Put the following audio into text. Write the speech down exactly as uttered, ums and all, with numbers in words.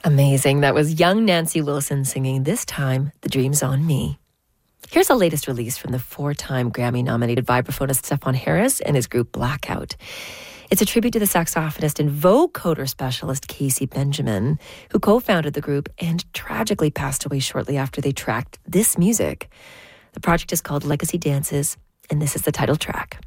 Amazing. That was young Nancy Wilson singing This Time, The Dream's on Me. Here's the latest release from the four-time Grammy-nominated vibraphonist Stefon Harris and his group Blackout. It's a tribute to the saxophonist and vocoder specialist Casey Benjamin, who co-founded the group and tragically passed away shortly after they tracked this music. The project is called Legacy Dances, and this is the title track.